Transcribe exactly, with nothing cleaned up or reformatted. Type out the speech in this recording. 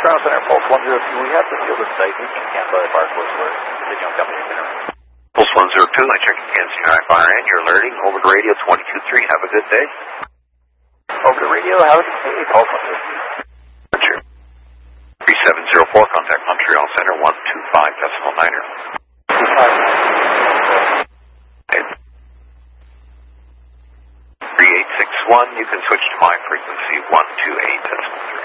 Toronto Center, Pulse one zero two. We have the field of sight reaching Tampa at Barclays where the young company center. Pulse one zero two, I check again, C I Fire, and you're alerting over to radio twenty-two three. Have a good day. Over to radio, how is it? Pulse one zero two. Roger. three seven zero four, contact Montreal Center, one two five decimal niner. three eight six one, you can switch to my frequency, one two eight decimal three.